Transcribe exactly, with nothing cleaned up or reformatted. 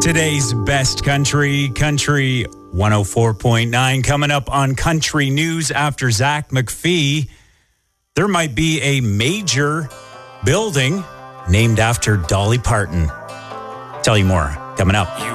Today's best country, Country one oh four point nine. Coming up on Country News after Zach McPhee, there might be a major building named after Dolly Parton. Tell you more coming up.